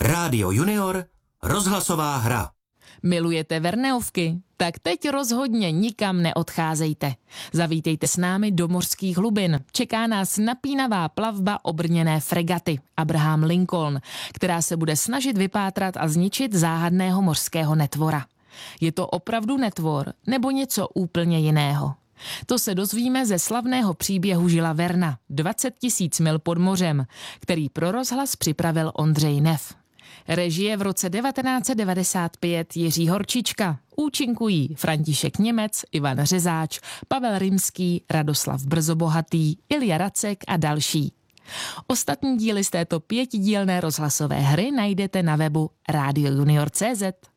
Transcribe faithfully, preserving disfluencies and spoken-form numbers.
Rádio Junior, rozhlasová hra. Milujete Verneovky? Tak teď rozhodně nikam neodcházejte. Zavítejte s námi do mořských hlubin. Čeká nás napínavá plavba obrněné fregaty Abraham Lincoln, která se bude snažit vypátrat a zničit záhadného mořského netvora. Je to opravdu netvor nebo něco úplně jiného? To se dozvíme ze slavného příběhu Žila Verna, dvacet tisíc mil pod mořem, který pro rozhlas připravil Ondřej Neff. Režie v roce devatenáct set devadesát pět Jiří Horčička. Účinkují František Němec, Ivan Řezáč, Pavel Rimský, Radoslav Brzobohatý, Ilja Racek a další. Ostatní díly z této pětidílné rozhlasové hry najdete na webu rádio junior tečka cé zet.